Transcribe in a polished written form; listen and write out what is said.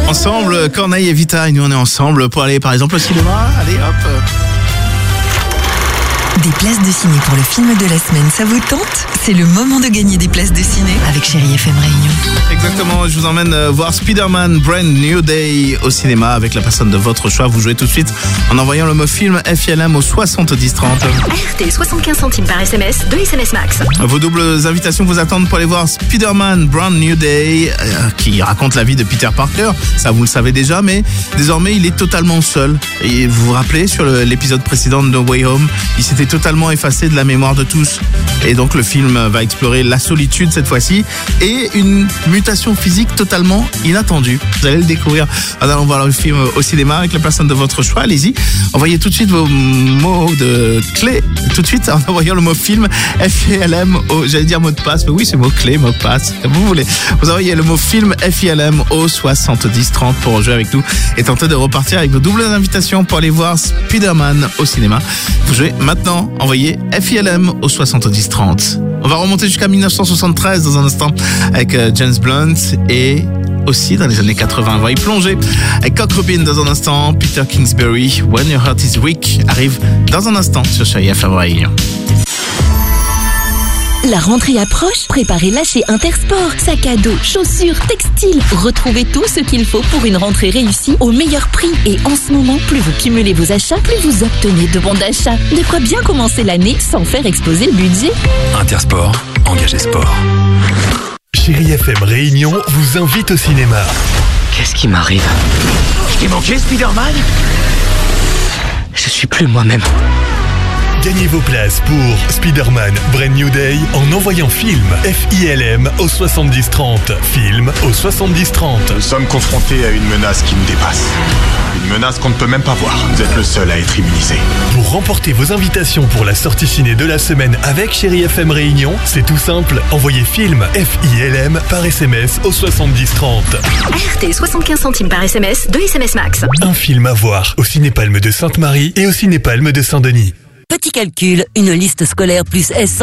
Ensemble, Corneille et Vita, et nous on est ensemble pour aller par exemple au cinéma. Allez hop. Des places de ciné pour le film de la semaine, ça vous tente? C'est le moment de gagner des places de ciné avec Chérie FM Réunion. Exactement, je vous emmène voir Spider-Man Brand New Day au cinéma avec la personne de votre choix. Vous jouez tout de suite en envoyant le mot film FILM au 70 30. ART 75 centimes par SMS, 2 SMS max. Vos doubles invitations vous attendent pour aller voir Spider-Man Brand New Day qui raconte la vie de Peter Parker. Ça vous le savez déjà, mais désormais il est totalement seul. Et vous vous rappelez sur l'épisode précédent de No Way Home, il s'était totalement effacé de la mémoire de tous. Et donc le film va explorer la solitude cette fois-ci et une mutation physique totalement inattendue. Vous allez le découvrir en allant voir le film au cinéma avec la personne de votre choix. Allez-y, envoyez tout de suite vos mots de clé, tout de suite en envoyant le mot film FILM au, j'allais dire mot de passe, mais oui c'est mot clé, mot de passe, comme vous voulez. Vous envoyez le mot film FILM au 70 30 pour jouer avec nous et tenter de repartir avec vos doubles invitations pour aller voir Spider-Man au cinéma. Vous jouez maintenant, envoyez FILM au 70 30. On va remonter jusqu'à 1973 dans un instant avec James Blunt et aussi dans les années 80. On va y plonger avec Cock Robin dans un instant. Peter Kingsbury, When Your Heart Is Weak arrive dans un instant sur Chérie FM Réunion. La rentrée approche, préparez-la chez Intersport. Sac à dos, chaussures, textiles. Retrouvez tout ce qu'il faut pour une rentrée réussie au meilleur prix. Et en ce moment, plus vous cumulez vos achats, plus vous obtenez de bons d'achat. De quoi bien commencer l'année sans faire exploser le budget. Intersport, engagé sport. Chérie FM Réunion vous invite au cinéma. Qu'est-ce qui m'arrive? Je t'ai manqué, Spider-Man? Je suis plus moi-même. Gagnez vos places pour Spider-Man Brand New Day en envoyant film FILM au 70 30. Film au 70 30. Nous sommes confrontés à une menace qui nous dépasse. Une menace qu'on ne peut même pas voir. Vous êtes le seul à être immunisé. Pour remporter vos invitations pour la sortie ciné de la semaine avec Chérie FM Réunion, c'est tout simple. Envoyez film FILM par SMS au 70 30. ART 75 centimes par SMS, 2 SMS max. Un film à voir au Cinépalme de Sainte-Marie et au Cinépalme de Saint-Denis. Petit calcul, une liste scolaire plus S